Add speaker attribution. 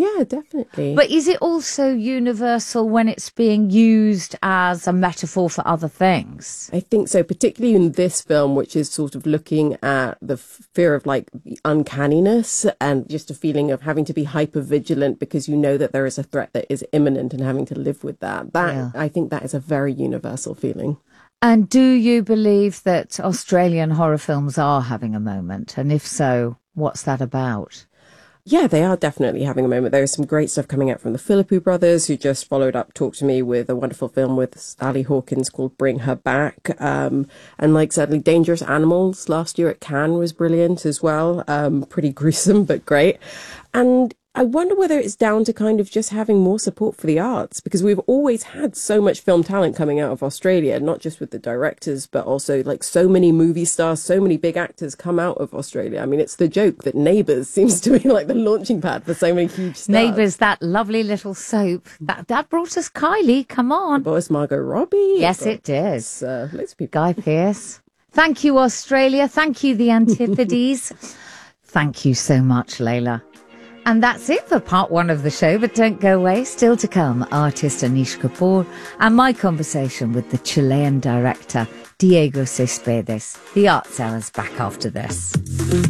Speaker 1: Yeah, definitely.
Speaker 2: But is it also universal when it's being used as a metaphor for other things?
Speaker 1: I think so, particularly in this film, which is sort of looking at the fear of like the uncanniness and just a feeling of having to be hyper vigilant because you know that there is a threat that is imminent and having to live with that. I think that is a very universal feeling.
Speaker 2: And do you believe that Australian horror films are having a moment? And if so, what's that about?
Speaker 1: Yeah, they are definitely having a moment. There is some great stuff coming out from the Philippou brothers, who just followed up Talk to Me with a wonderful film with Sally Hawkins called Bring Her Back. And like certainly Dangerous Animals last year at Cannes was brilliant as well. Pretty gruesome, but great. And I wonder whether it's down to kind of just having more support for the arts, because we've always had so much film talent coming out of Australia, not just with the directors, but also like so many movie stars, so many big actors come out of Australia. I mean, it's the joke that Neighbours seems to be like the launching pad for so many huge stars.
Speaker 2: Neighbours, that lovely little soap. That brought us Kylie, come on.
Speaker 1: It brought us Margot Robbie.
Speaker 2: Yes, it did.
Speaker 1: Loads of people.
Speaker 2: Guy Pearce. Thank you, Australia. Thank you, the Antipodes. Thank you so much, Layla. And that's it for part one of the show, but don't go away. Still to come, artist Anish Kapoor and my conversation with the Chilean director Diego Cespedes. The Art Hour's back after this.